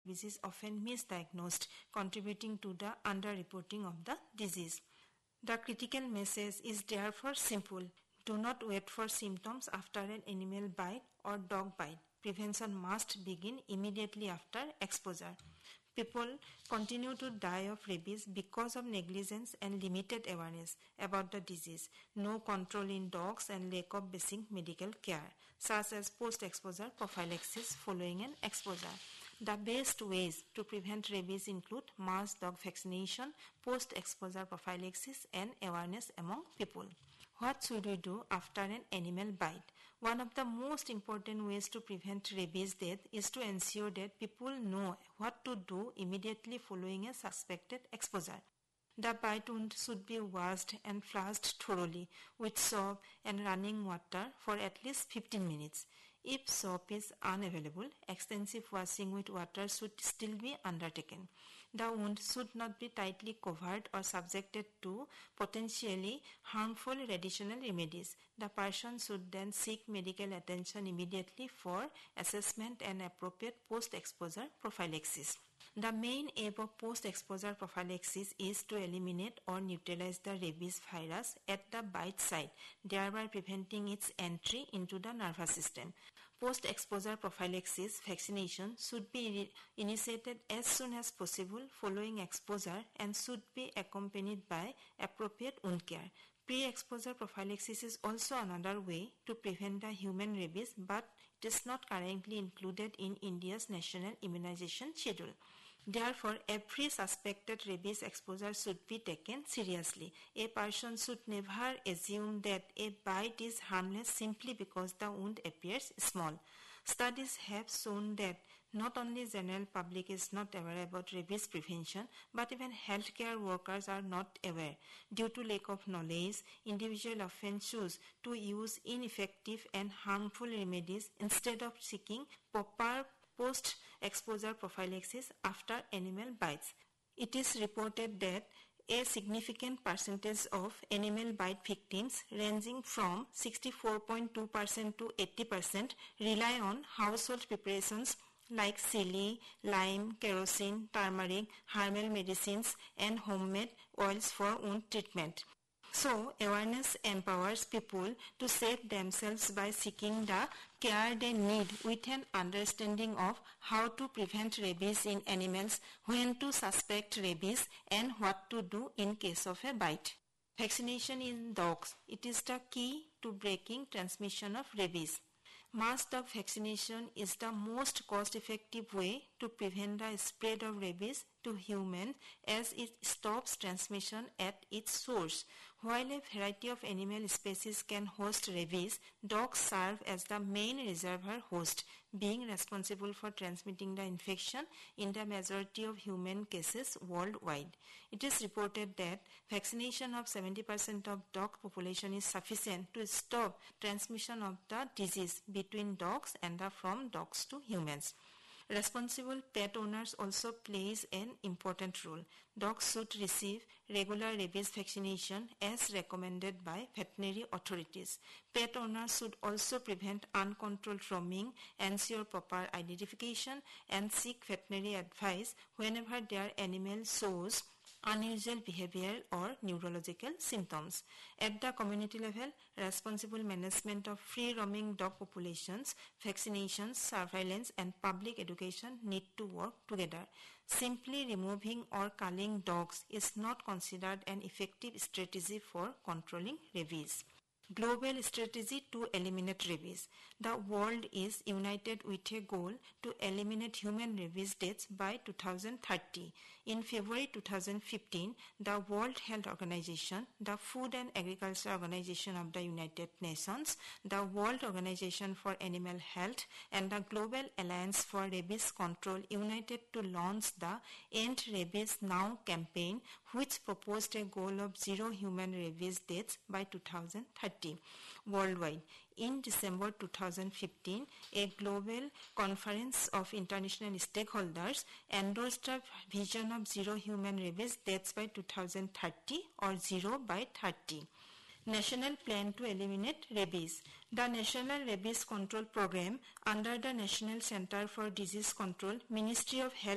rabies is often misdiagnosed, contributing to the underreporting of the disease. The critical message is therefore simple. Do not wait for symptoms after an animal bite or dog bite. Prevention must begin immediately after exposure. People continue to die of rabies because of negligence and limited awareness about the disease, no control in dogs, and lack of basic medical care, such as post-exposure prophylaxis following an exposure. The best ways to prevent rabies include mass dog vaccination, post-exposure prophylaxis, and awareness among people. What should we do after an animal bite? One of the most important ways to prevent rabies death is to ensure that people know what to do immediately following a suspected exposure. The bite wound should be washed and flushed thoroughly with soap and running water for at least 15 minutes. If soap is unavailable, extensive washing with water should still be undertaken. The wound should not be tightly covered or subjected to potentially harmful additional remedies. The person should then seek medical attention immediately for assessment and appropriate post-exposure prophylaxis. The main aim of post-exposure prophylaxis is to eliminate or neutralize the rabies virus at the bite site, thereby preventing its entry into the nervous system. Post-exposure prophylaxis vaccination should be initiated as soon as possible following exposure and should be accompanied by appropriate wound care. Pre-exposure prophylaxis is also another way to prevent the human rabies, but it is not currently included in India's national immunization schedule. Therefore, every suspected rabies exposure should be taken seriously. A person should never assume that a bite is harmless simply because the wound appears small. Studies have shown that not only general public is not aware about rabies prevention, but even healthcare workers are not aware. Due to lack of knowledge, individuals often choose to use ineffective and harmful remedies instead of seeking proper post-exposure prophylaxis after animal bites. It is reported that a significant percentage of animal bite victims, ranging from 64.2% to 80%, rely on household preparations like chili, lime, kerosene, turmeric, herbal medicines, and homemade oils for wound treatment. So, awareness empowers people to save themselves by seeking the care they need with an understanding of how to prevent rabies in animals, when to suspect rabies, and what to do in case of a bite. Vaccination in dogs. It is the key to breaking transmission of rabies. Mass dog vaccination is the most cost-effective way to prevent the spread of rabies to humans, as it stops transmission at its source. While a variety of animal species can host rabies, dogs serve as the main reservoir host, being responsible for transmitting the infection in the majority of human cases worldwide. It is reported that vaccination of 70% of dog population is sufficient to stop transmission of the disease between dogs and from dogs to humans. Responsible pet owners also plays an important role. Dogs should receive regular rabies vaccination as recommended by veterinary authorities. Pet owners should also prevent uncontrolled roaming, ensure proper identification, and seek veterinary advice whenever their animal shows unusual behavior or neurological symptoms. At the community level, responsible management of free-roaming dog populations, vaccinations, surveillance, and public education need to work together. Simply removing or culling dogs is not considered an effective strategy for controlling rabies. Global strategy to eliminate rabies. The world is united with a goal to eliminate human rabies deaths by 2030. In February 2015, the World Health Organization, the Food and Agriculture Organization of the United Nations, the World Organization for Animal Health, and the Global Alliance for Rabies Control united to launch the End Rabies Now campaign, which proposed a goal of zero human rabies deaths by 2030 worldwide. In December 2015, a global conference of international stakeholders endorsed a vision of zero human rabies deaths by 2030 or zero by 30. National Plan to Eliminate Rabies. The National Rabies Control Program under the National Center for Disease Control, Ministry of Health